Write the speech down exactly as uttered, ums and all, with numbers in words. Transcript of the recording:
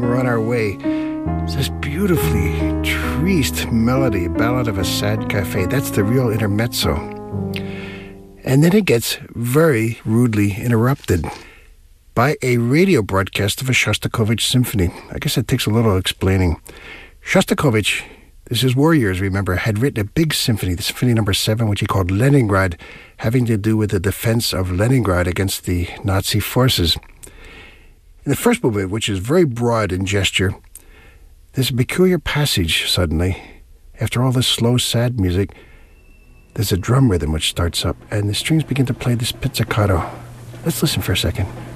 we're on our way. It's this beautifully triste melody, Ballad of a Sad Cafe. That's the real intermezzo. And then it gets very rudely interrupted by a radio broadcast of a Shostakovich symphony. I guess it takes a little explaining. Shostakovich, this is war years, remember, had written a big symphony, the Symphony Number Seven, which he called Leningrad, having to do with the defense of Leningrad against the Nazi forces. In the first movement, which is very broad in gesture, there's a peculiar passage suddenly. After all this slow, sad music, there's a drum rhythm which starts up, and the strings begin to play this pizzicato. Let's listen for a second.